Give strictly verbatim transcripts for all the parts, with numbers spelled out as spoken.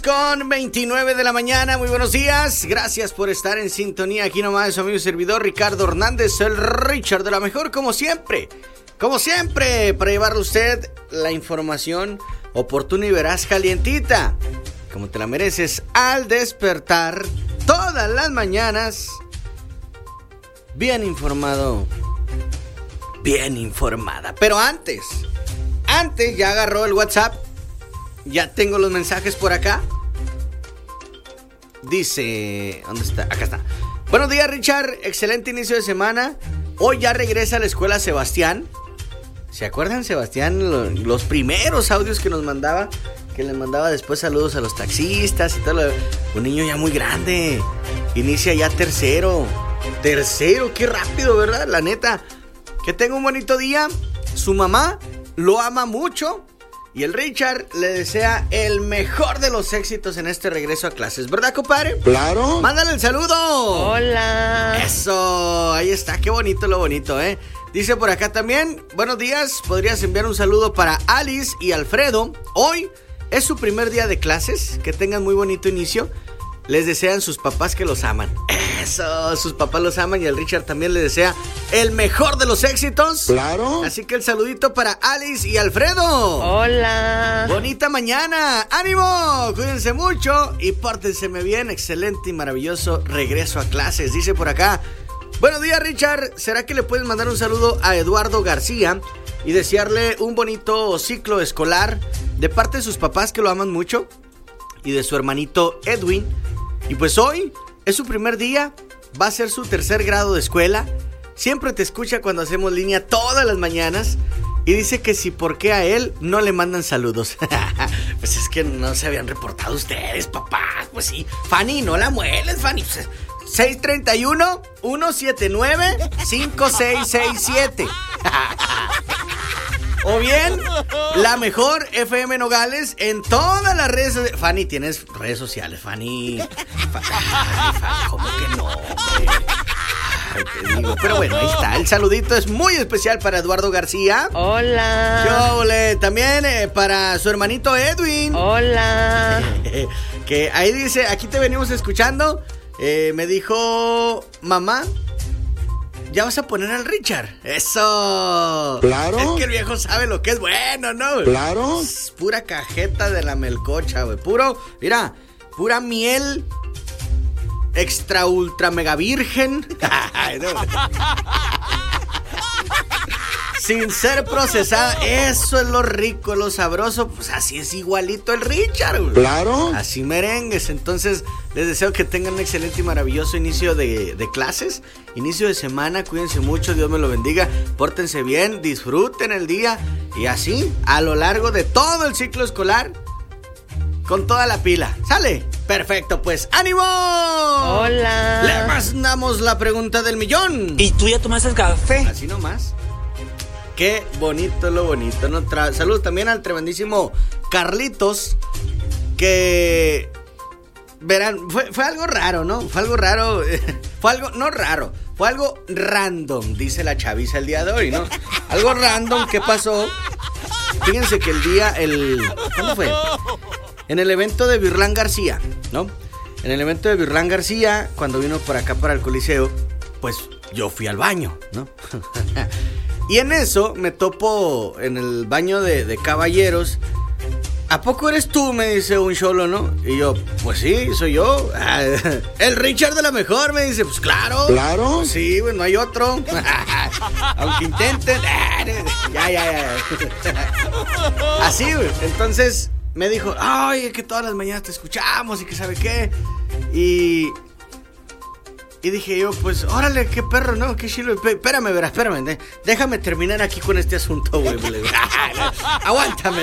con veintinueve de la mañana, muy buenos días. Gracias por estar en sintonía. Aquí nomás su amigo y servidor Ricardo Hernández, el Richard de la mejor, como siempre. Como siempre, para llevarle a usted la información oportuna y veraz, calientita, como te la mereces, al despertar todas las mañanas. Bien informado, bien informada. Pero antes, antes ya agarró el WhatsApp. Ya tengo los mensajes por acá. Dice, ¿dónde está? Acá está. Buenos días, Richard, excelente inicio de semana. Hoy ya regresa a la escuela Sebastián. ¿Se acuerdan, Sebastián? Los, los primeros audios que nos mandaba, que le mandaba después saludos a los taxistas y todo lo, un niño ya muy grande. Inicia ya tercero. Tercero, qué rápido, ¿verdad? La neta. Que tenga un bonito día. Su mamá lo ama mucho. Y el Richard le desea el mejor de los éxitos en este regreso a clases, ¿verdad, compadre? Claro. Mándale el saludo. Hola. Eso, ahí está, qué bonito lo bonito, ¿eh? Dice por acá también, buenos días, podrías enviar un saludo para Alice y Alfredo. Hoy es su primer día de clases, que tengan muy bonito inicio. Les desean sus papás que los aman. Eso, sus papás los aman y el Richard también le desea el mejor de los éxitos. Claro. Así que el saludito para Alice y Alfredo. Hola. Bonita mañana. ¡Ánimo! Cuídense mucho y pórtense bien. Excelente y maravilloso regreso a clases. Dice por acá, buenos días, Richard. ¿Será que le puedes mandar un saludo a Eduardo García y desearle un bonito ciclo escolar de parte de sus papás que lo aman mucho y de su hermanito Edwin? Y pues hoy es su primer día, va a ser su tercer grado de escuela. Siempre te escucha cuando hacemos línea todas las mañanas. Y dice que si por qué a él no le mandan saludos. Pues es que no se habían reportado ustedes, papás. Pues sí, Fanny, no la mueles, Fanny. seis tres uno, uno siete nueve, cinco seis seis siete. O bien, la mejor F M Nogales en todas las redes sociales. Fanny, ¿tienes redes sociales, Fanny? Fanny, ¿cómo que no? Ay, te digo. Pero bueno, ahí está. El saludito es muy especial para Eduardo García. Hola. Yo, ole, también eh, para su hermanito Edwin. Hola. Que ahí dice, aquí te venimos escuchando. Eh, me dijo, mamá, ya vas a poner al Richard. Eso. Claro. Es que el viejo sabe lo que es bueno, ¿no? Claro. Es pura cajeta de la melcocha, güey. Puro, mira, pura miel extra ultra mega virgen. Sin ser procesada. Eso es lo rico, lo sabroso. Pues así es igualito el Richard, güey. Claro. Así merengues. Entonces les deseo que tengan un excelente y maravilloso inicio de, de clases, inicio de semana. Cuídense mucho, Dios me lo bendiga. Pórtense bien, disfruten el día. Y así, a lo largo de todo el ciclo escolar, con toda la pila. ¿Sale? Perfecto, pues, ¡ánimo! Hola. Le mandamos la pregunta del millón. ¿Y tú ya tomaste el café? Así nomás. Qué bonito lo bonito, ¿no? Tra- Saludos también al tremendísimo Carlitos, que verán, fue, fue algo raro, ¿no? Fue algo raro, fue algo, no raro, fue algo random, dice la chaviza el día de hoy, ¿no? Algo random que pasó. Fíjense que el día, el, ¿cuándo fue? En el evento de Virlán García, ¿no? En el evento de Virlán García, cuando vino por acá para el Coliseo, pues yo fui al baño, ¿no? Y en eso me topo en el baño de, de caballeros. ¿A poco eres tú? Me dice un cholo, ¿no? Y yo, pues sí, soy yo. Ah, el Richard de la mejor, me dice. Pues claro. Claro. Pues sí, pues no hay otro. Aunque intenten. Ya, ya, ya. Así, güey. Entonces me dijo, ay, que todas las mañanas te escuchamos y que sabe qué. Y... Y dije yo, pues, órale, qué perro, ¿no? Qué chilo. Espérame, verás, espérame. De, déjame terminar aquí con este asunto, güey. Aguántame.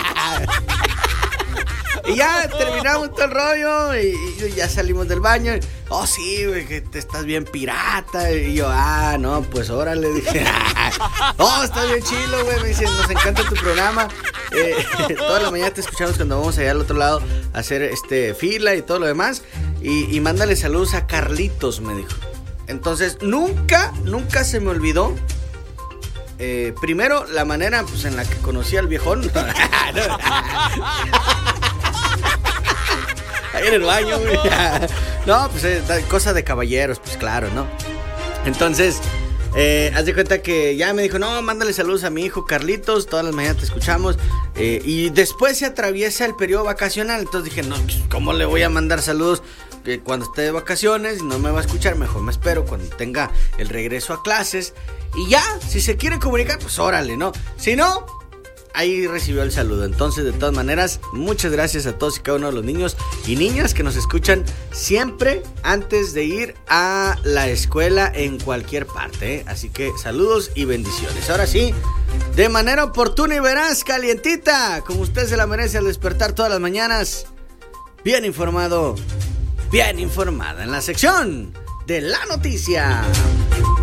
Y ya terminamos todo el rollo. Y, y ya salimos del baño. Y, oh, sí, güey, que te estás bien pirata. Y yo, ah, no, pues órale. Dije, oh, estás bien chilo, güey. Me dicen, nos encanta tu programa. Eh, toda la mañana te escuchamos cuando vamos allá al otro lado a hacer este fila y todo lo demás. Y, y mándale saludos a Carlitos, me dijo. Entonces, nunca, nunca se me olvidó. Eh, primero, la manera pues, en la que conocí al viejón. Ahí en el baño, güey. No, pues es cosa de caballeros, pues claro, ¿no? Entonces, eh, haz de cuenta que ya me dijo, no, mándale saludos a mi hijo Carlitos, todas las mañanas te escuchamos. Eh, y después se atraviesa el periodo vacacional. Entonces dije, no, ¿cómo le voy a mandar saludos? Que cuando esté de vacaciones no me va a escuchar, mejor me espero cuando tenga el regreso a clases. Y ya, si se quiere comunicar, pues órale, ¿no? Si no, ahí recibió el saludo. Entonces, de todas maneras, muchas gracias a todos y cada uno de los niños y niñas que nos escuchan siempre antes de ir a la escuela en cualquier parte, ¿eh? Así que saludos y bendiciones. Ahora sí, de manera oportuna y veraz, calientita, como usted se la merece al despertar todas las mañanas, bien informado, bien informada, en la sección de la noticia.